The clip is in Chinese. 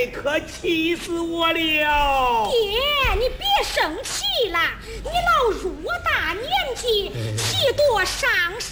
可气死我了！ 爹，你别生气啦，你老入我大年纪，气多伤